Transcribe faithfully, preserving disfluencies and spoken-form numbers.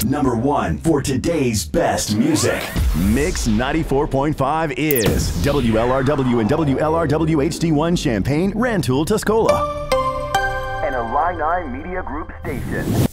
number one for today's best music. Mix ninety-four point five is W L R W and W L R W H D one Champaign, Rantoul, Tuscola. An Illini Media Group station.